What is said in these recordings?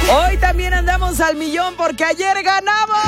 Hoy también andamos al millón porque ayer ganamos.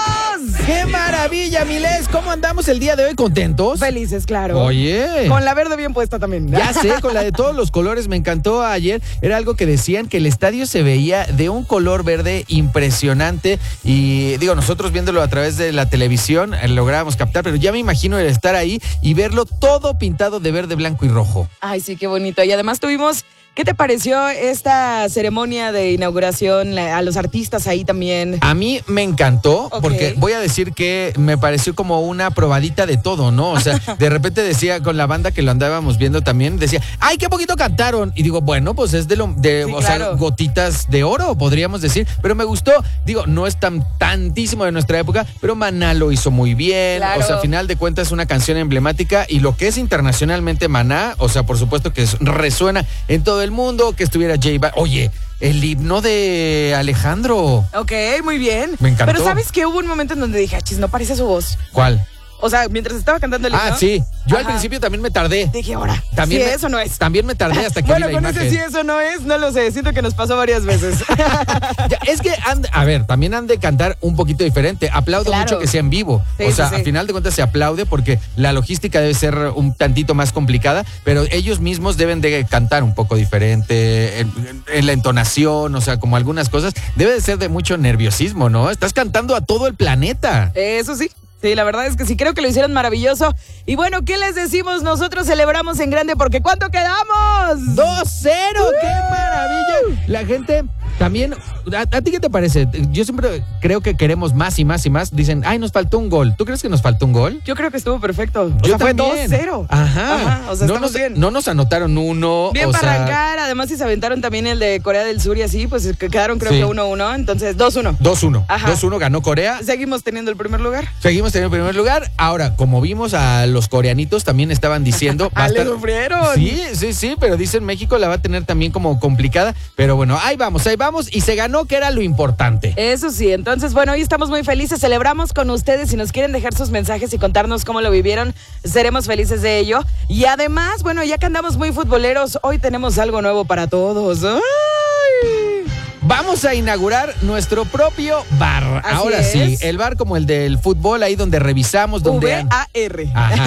¡Qué maravilla, Miles! ¿Cómo andamos el día de hoy? ¿Contentos? Felices, claro. Oye. Con la verde bien puesta también. Ya sé, con la de todos los colores. Me encantó ayer. Era algo que decían que el estadio se veía de un color verde impresionante. Y digo, nosotros viéndolo a través de la televisión lográbamos captar, pero ya me imagino el estar ahí y verlo todo pintado de verde, blanco y rojo. Ay, sí, qué bonito. Y además tuvimos... ¿Qué te pareció esta ceremonia de inauguración? A los artistas ahí también. A mí me encantó, Ok. porque voy a decir que me pareció como una probadita de todo, ¿no? O sea, de repente decía con la banda que lo andábamos viendo también, decía, ¡ay, qué poquito cantaron! Y digo, bueno, pues es sí, o sea, claro. gotitas de oro, podríamos decir. Pero me gustó, digo, no es tantísimo de nuestra época, pero Maná lo hizo muy bien. Claro. O sea, a final de cuentas es una canción emblemática y lo que es internacionalmente Maná, o sea, por supuesto que resuena en todo el mundo, que estuviera J Balvin. Oye, el himno de Alejandro. Ok, muy bien. Me encantó. Pero ¿sabes que hubo un momento en donde dije, achis, no parece su voz? ¿Cuál? O sea, mientras estaba cantando el himno. Ah, sí. Yo al Ajá. principio también me tardé. Dije, ahora, También sí, eso no es. También me tardé hasta que Bueno, vi la con imagen. ese sí, eso no es, no lo sé. Siento que nos pasó varias veces. Ya, es que, a ver, también han de cantar un poquito diferente. Aplaudo Claro. mucho que sea en vivo. Sí, o sea, sí, sí. al final de cuentas se aplaude porque la logística debe ser un tantito más complicada, pero ellos mismos deben de cantar un poco diferente en la entonación, o sea, como algunas cosas. Debe de ser de mucho nerviosismo, ¿no? Estás cantando a todo el planeta. Eso sí. Sí, la verdad es que sí, creo que lo hicieron maravilloso. Y bueno, ¿qué les decimos? Nosotros celebramos en grande porque ¿cuánto quedamos? 2-0, ¡qué maravilla! La gente también, ¿a ti qué te parece? Yo siempre creo que queremos más y más y más. Dicen, ay, nos faltó un gol. ¿Tú crees que nos faltó un gol? Yo creo que estuvo perfecto. O Yo sea, fue también. 2-0. Ajá. O sea, no, estamos bien. no nos anotaron uno. Bien o para sea, arrancar. Además, si se aventaron también el de Corea del Sur y así, pues quedaron creo Sí. que 1-1. Entonces, 2-1. 2-1. Ajá. 2-1 ganó Corea. Seguimos teniendo el primer lugar. Seguimos teniendo el primer lugar. Ahora, como vimos a los coreanitos, también estaban diciendo... va a Le estar- sufrieron. Sí, pero dicen México la va a tener también como complicada. Pero bueno, ahí vamos. Y se ganó, que era lo importante. Eso sí, entonces bueno, hoy estamos muy felices, celebramos con ustedes. Si nos quieren dejar sus mensajes y contarnos cómo lo vivieron, seremos felices de ello. Y además, bueno, ya que andamos muy futboleros, hoy tenemos algo nuevo para todos. ¡Ay! Vamos a inaugurar nuestro propio bar. Así Ahora sí, es. el bar como el del fútbol, ahí donde revisamos, donde... VAR. Ajá.